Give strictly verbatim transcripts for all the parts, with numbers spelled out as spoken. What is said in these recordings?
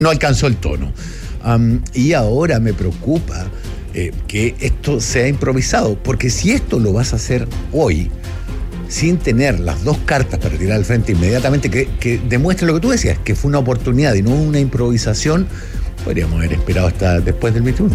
no alcanzó el tono. Um, y ahora me preocupa eh, que esto sea improvisado, porque si esto lo vas a hacer hoy, sin tener las dos cartas para tirar al frente inmediatamente, que, que demuestre lo que tú decías, que fue una oportunidad y no una improvisación, podríamos haber esperado hasta después del veintiuno.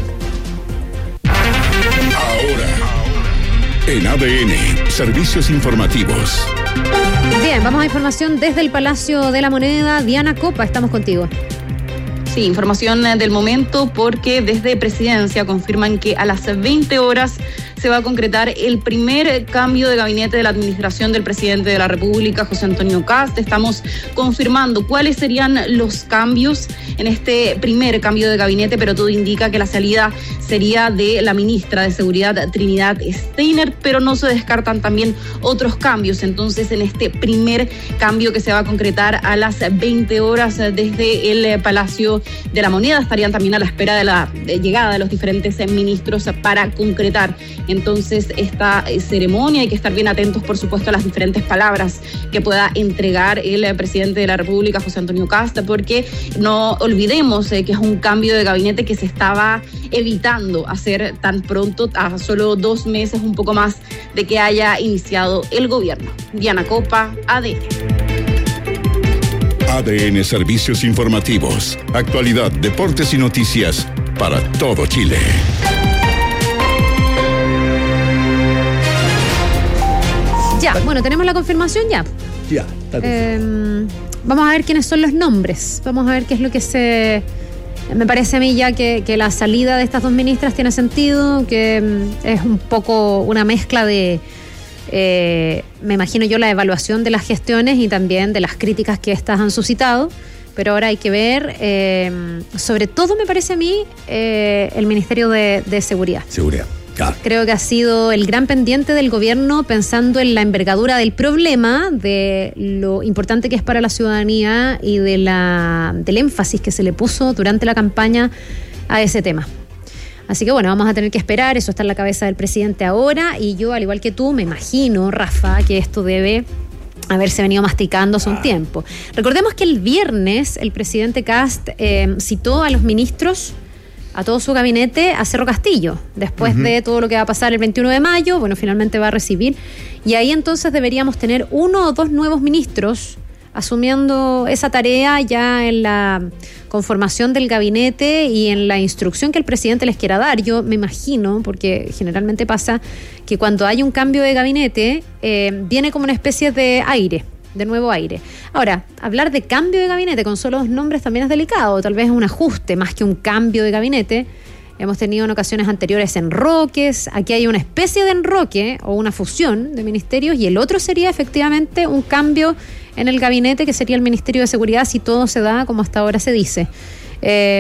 Ahora, en A D N, Servicios Informativos. Bien, vamos a información desde el Palacio de la Moneda. Diana Copa, estamos contigo. Sí, información del momento, porque desde Presidencia confirman que a las veinte horas se va a concretar el primer cambio de gabinete de la administración del presidente de la República, José Antonio Kast. Estamos confirmando cuáles serían los cambios en este primer cambio de gabinete, pero todo indica que la salida sería de la ministra de Seguridad, Trinidad Steiner, pero no se descartan también otros cambios. Entonces, en este primer cambio que se va a concretar a las veinte horas desde el Palacio de la Moneda, estarían también a la espera de la llegada de los diferentes ministros para concretar entonces esta ceremonia. Hay que estar bien atentos, por supuesto, a las diferentes palabras que pueda entregar el presidente de la República, José Antonio Kast, porque no olvidemos que es un cambio de gabinete que se estaba evitando hacer tan pronto, a solo dos meses, un poco más de que haya iniciado el gobierno. Diana Copa, A D N. A D N Servicios Informativos. Actualidad, deportes y noticias para todo Chile. Ya, bueno, tenemos la confirmación ya. Ya, está eh, Vamos a ver quiénes son los nombres. Vamos a ver qué es lo que se... Me parece a mí ya que, que la salida de estas dos ministras tiene sentido, que mm, es un poco una mezcla de... Eh, me imagino yo la evaluación de las gestiones y también de las críticas que estas han suscitado, pero ahora hay que ver, eh, sobre todo me parece a mí, eh, el Ministerio de, de Seguridad. Seguridad, claro. Creo que ha sido el gran pendiente del gobierno, pensando en la envergadura del problema, de lo importante que es para la ciudadanía y de la, del énfasis que se le puso durante la campaña a ese tema. Así que bueno, vamos a tener que esperar, eso está en la cabeza del presidente ahora, y yo, al igual que tú, me imagino, Rafa, que esto debe haberse venido masticando hace un tiempo. Recordemos que el viernes el presidente Kast eh, citó a los ministros, a todo su gabinete, a Cerro Castillo, después uh-huh. de todo lo que va a pasar el veintiuno de mayo, bueno, finalmente va a recibir, y ahí entonces deberíamos tener uno o dos nuevos ministros asumiendo esa tarea ya en la conformación del gabinete y en la instrucción que el presidente les quiera dar. Yo me imagino, porque generalmente pasa que cuando hay un cambio de gabinete, eh, viene como una especie de aire, de nuevo aire. Ahora, hablar de cambio de gabinete con solo dos nombres también es delicado, tal vez es un ajuste más que un cambio de gabinete. Hemos tenido en ocasiones anteriores enroques, aquí hay una especie de enroque o una fusión de ministerios, y el otro sería efectivamente un cambio en el gabinete, que sería el Ministerio de Seguridad, si todo se da como hasta ahora se dice. Eh,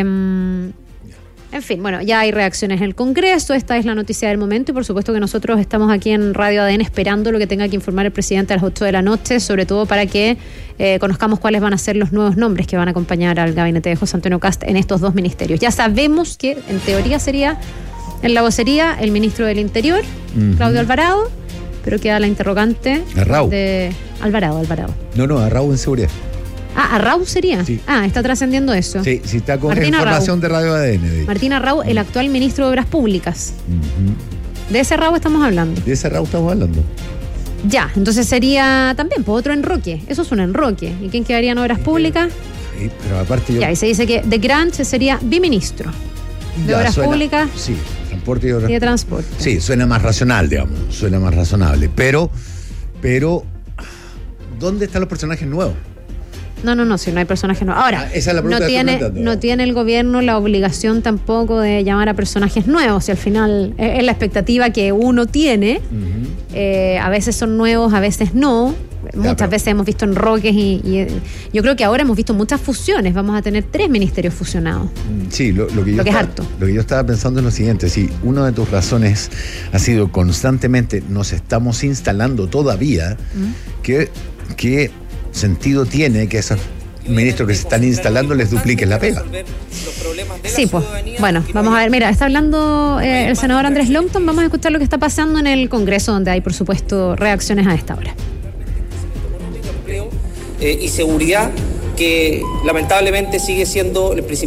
en fin, bueno, ya hay reacciones en el Congreso, esta es la noticia del momento, y por supuesto que nosotros estamos aquí en Radio A D N esperando lo que tenga que informar el presidente a las ocho de la noche, sobre todo para que eh, conozcamos cuáles van a ser los nuevos nombres que van a acompañar al gabinete de José Antonio Kast en estos dos ministerios. Ya sabemos que en teoría sería en la vocería el ministro del Interior, uh-huh. Claudio Alvarado, pero queda la interrogante Arrau. de Alvarado, Alvarado. No, no, Arrau en seguridad. Ah, ¿Arrau sería? Sí. Ah, está trascendiendo eso. Sí, sí, está con Martín información Arrau. de Radio A D N. Martín Arrau, el actual ministro de Obras Públicas. Uh-huh. De ese Arrau estamos hablando. De ese Arrau estamos hablando. Ya, entonces sería también pues, otro enroque. Eso es un enroque. ¿Y quién quedaría en Obras Públicas? Sí, pero aparte yo... Ya, y se dice que de Granch sería biministro de ya, Obras suena, Públicas sí, transporte y, obras y de Transporte. Sí, suena más racional, digamos. Suena más razonable. Pero, pero, ¿dónde están los personajes nuevos? No, no, no, si no hay personajes nuevos. Ahora, ah, esa es la no, tiene, no tiene el gobierno la obligación tampoco de llamar a personajes nuevos, y al final es la expectativa que uno tiene. Uh-huh. Eh, a veces son nuevos, a veces no. Ya, muchas pero... veces hemos visto enroques y, y yo creo que ahora hemos visto muchas fusiones. Vamos a tener tres ministerios fusionados. Sí, lo, lo, que, yo lo que estaba, es harto. Lo que yo estaba pensando es lo siguiente. Si una de tus razones ha sido constantemente nos estamos instalando todavía, uh-huh. que... que sentido tiene que esos ministros que se están instalando les dupliquen la pega. Sí, pues, bueno, vamos a ver, mira, está hablando eh, el senador Andrés Longton, vamos a escuchar lo que está pasando en el Congreso, donde hay, por supuesto, reacciones a esta hora. Eh, y seguridad que lamentablemente sigue siendo el principal